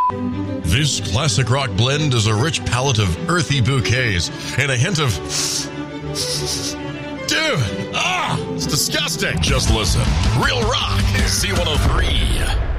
This classic rock blend is a rich palette of earthy bouquets and a hint of... Dude, it's disgusting. Just listen. Real Rock, C103.